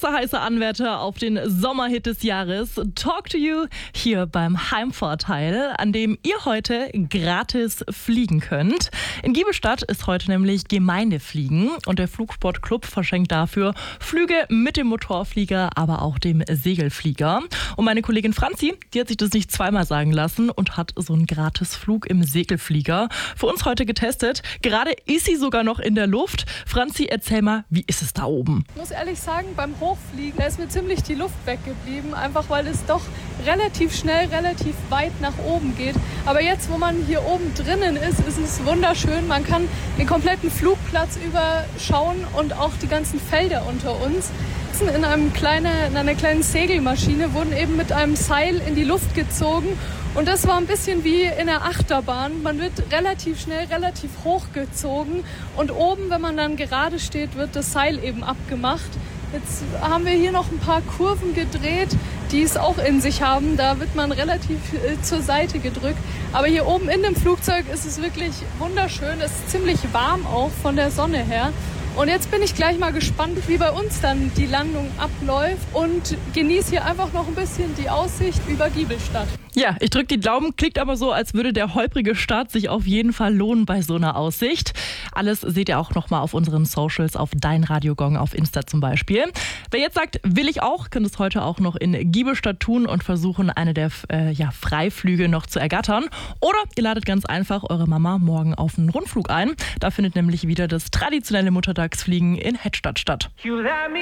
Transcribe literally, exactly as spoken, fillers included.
heiße, heiße Anwärter auf den Sommerhit des Jahres Talk to You hier beim Heimvorteil, an dem ihr heute gratis fliegen könnt. In Giebelstadt ist heute nämlich Gemeindefliegen und der Flugsportclub verschenkt dafür Flüge mit dem Motorflieger, aber auch dem Segelflieger. Und meine Kollegin Franzi, die hat sich das nicht zweimal sagen lassen und hat so einen Gratisflug im Segelflieger für uns heute getestet. Gerade ist sie sogar noch in der Luft. Franzi, erzähl mal, wie ist es da oben? Ich muss ehrlich sagen, beim Hochfliegen, da ist mir ziemlich die Luft weggeblieben, einfach weil es doch relativ schnell, relativ weit nach oben geht. Aber jetzt, wo man hier oben drinnen ist, ist es wunderschön. Man kann den kompletten Flugplatz überschauen und auch die ganzen Felder unter uns. In, einem kleine, in einer kleinen Segelmaschine wurden eben mit einem Seil in die Luft gezogen. Und das war ein bisschen wie in der Achterbahn. Man wird relativ schnell, relativ hoch gezogen. Und oben, wenn man dann gerade steht, wird das Seil eben abgemacht. Jetzt haben wir hier noch ein paar Kurven gedreht, die es auch in sich haben. Da wird man relativ äh, zur Seite gedrückt. Aber hier oben in dem Flugzeug ist es wirklich wunderschön. Es ist ziemlich warm auch von der Sonne her. Und jetzt bin ich gleich mal gespannt, wie bei uns dann die Landung abläuft und genieße hier einfach noch ein bisschen die Aussicht über Giebelstadt. Ja, ich drücke die Daumen, klingt aber so, als würde der holprige Start sich auf jeden Fall lohnen bei so einer Aussicht. Alles seht ihr auch nochmal auf unseren Socials, auf Dein Radio Gong, auf Insta zum Beispiel. Wer jetzt sagt, will ich auch, kann es heute auch noch in Giebelstadt tun und versuchen, eine der äh, ja, Freiflüge noch zu ergattern. Oder ihr ladet ganz einfach eure Mama morgen auf einen Rundflug ein. Da findet nämlich wieder das traditionelle Muttertagsfliegen in Hedstadt statt.